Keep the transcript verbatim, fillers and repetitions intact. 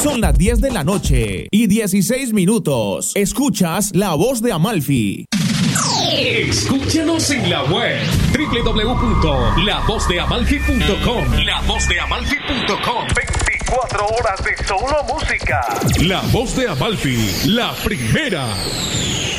Son las diez de la noche y dieciséis minutos. Escuchas La Voz de Amalfi. Escúchanos en la web doble u doble u doble u punto la voz de amalfi punto com. la voz de amalfi punto com. veinticuatro horas de solo música. La Voz de Amalfi, la primera.